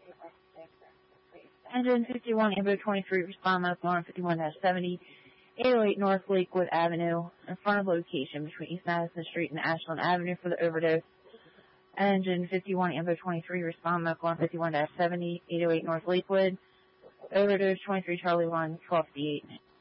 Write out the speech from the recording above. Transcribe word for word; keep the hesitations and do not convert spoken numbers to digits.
Engine fifty-one, Ambo twenty-three, respond mode one fifty-one seventy, eight oh eight North Lakewood Avenue, in front of location between East Madison Street and Ashland Avenue for the overdose. Engine fifty-one, Ambo twenty-three, respond mode one fifty-one seventy, eight oh eight North Lakewood, overdose twenty-three Charlie one, twelve fifty-eight.